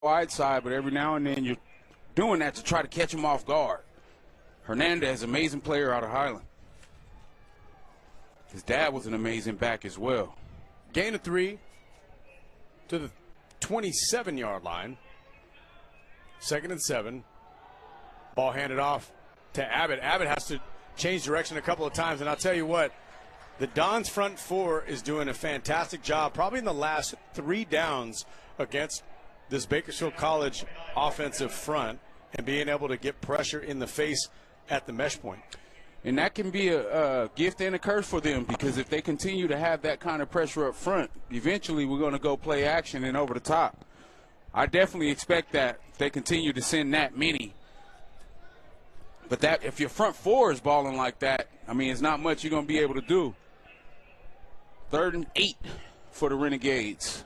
wide side, but every now and then you're doing that to try to catch him off guard. Hernandez, amazing player out of Highland. His dad was an amazing back as well. Gain of 3 to the 27-yard line. 2nd and 7. Ball handed off to Abbott. Abbott has to change direction a couple of times, and I'll tell you what, the Dons front four is doing a fantastic job, probably in the last 3 downs against this Bakersfield College offensive front and being able to get pressure in the face at the mesh point. And that can be a gift and a curse for them, because if they continue to have that kind of pressure up front, eventually we're going to go play action and over the top. I definitely expect that if they continue to send that many. But that if your front four is balling like that, I mean, it's not much you're going to be able to do. 3rd and 8 for the Renegades.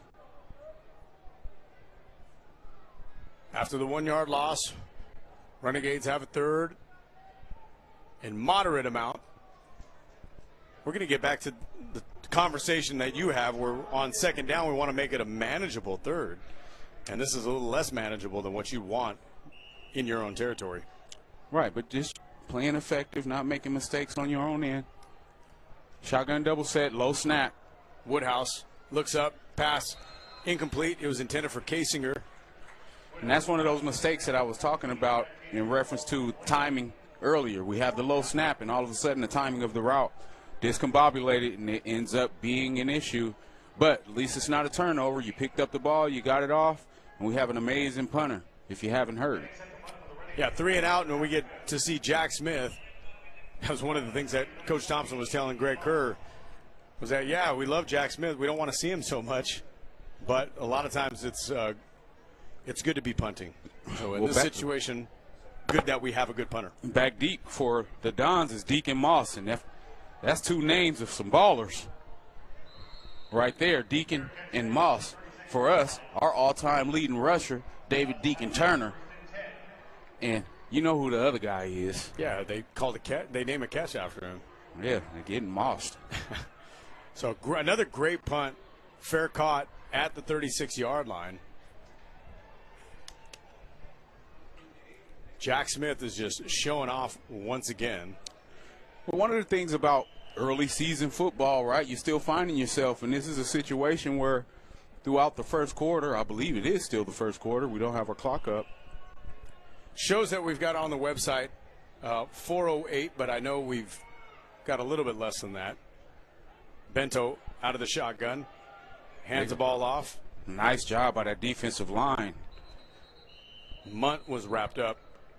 After the 1-yard loss, Renegades have a 3rd and moderate amount. We're going to get back to the conversation that you have where on 2nd down we want to make it a manageable 3rd. And this is a little less manageable than what you want in your own territory. Right, but just playing effective, not making mistakes on your own end. Shotgun double set, low snap. Woodhouse looks up, pass incomplete. It was intended for Kasinger. And that's one of those mistakes that I was talking about in reference to timing earlier. We have the low snap, and all of a sudden the timing of the route discombobulated, and it ends up being an issue. But at least it's not a turnover. You picked up the ball, you got it off, and we have an amazing punter, if you haven't heard. Yeah, 3 and out, and when we get to see Jack Smith, that was one of the things that Coach Thompson was telling Greg Kerr, was that, yeah, we love Jack Smith. We don't want to see him so much, but a lot of times it's good to be punting. So in this situation, good that we have a good punter. Back deep for the Dons is Deacon Moss, and that's 2 names of some ballers right there, Deacon and Moss. For us, our all-time leading rusher, David Deacon Turner. And you know who the other guy is. Yeah, they called a cat. They named a catch after him. Yeah, they're getting mossed. So another great punt, fair caught at the 36-yard line. Jack Smith is just showing off once again. Well, one of the things about early season football, right, you're still finding yourself, and this is a situation where throughout the first quarter, I believe it is still the first quarter, we don't have our clock up. Shows that we've got on the website 4:08, but I know we've got a little bit less than that. Bento out of the shotgun, hands the ball off. Nice job by that defensive line. Munt was wrapped up.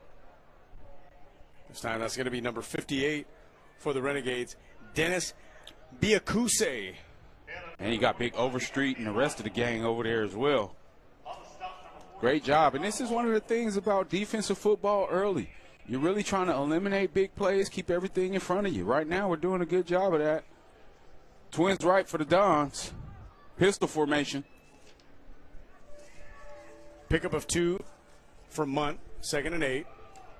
This time that's going to be number 58 for the Renegades, Dennis Biakuse. And you got Big Overstreet and the rest of the gang over there as well. Great job. And this is one of the things about defensive football early. You're really trying to eliminate big plays, keep everything in front of you. Right now we're doing a good job of that. Twins right for the Dons. Pistol formation. Pickup of 2 for Munt, 2nd and 8.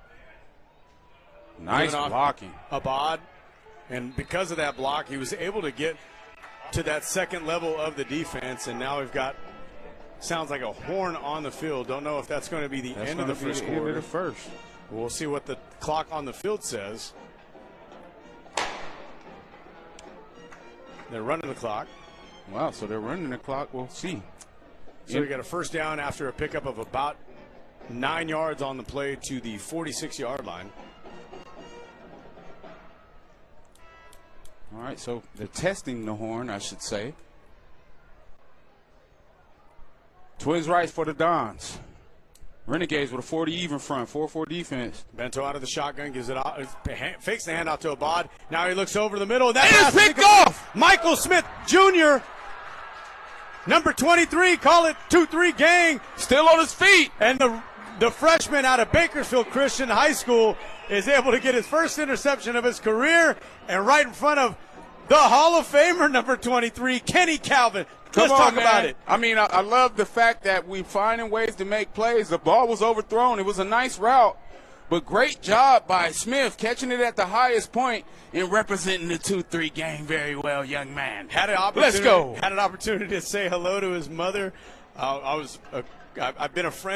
Nice blocking. Abad. And because of that block, he was able to get to that second level of the defense. And now we've got, sounds like a horn on the field. Don't know if that's going to be the end of the first quarter. End of the first. We'll see what the clock on the field says. They're running the clock. Wow, so they're running the clock. We'll see. So we got a first down after a pickup of about 9 yards on the play to the 46-yard line. All right, so they're testing the horn, I should say. Twins right for the Dons. Renegades with a 40 even front, 4-4 defense. Bento out of the shotgun, gives it out, fakes the handout to Abad. Now he looks over the middle. That is picked off! Michael Smith Jr., number 23, call it 2-3 gang. Still on his feet. And the freshman out of Bakersfield Christian High School is able to get his first interception of his career, and right in front of the Hall of Famer, number 23, Kenny Calvin. Let's talk about it. I mean, I love the fact that we're finding ways to make plays. The ball was overthrown. It was a nice route, but great job by Smith catching it at the highest point and representing the 2-3 gang very well, young man. Had an opportunity, Let's go. Had an opportunity to say hello to his mother. I was I've been a friend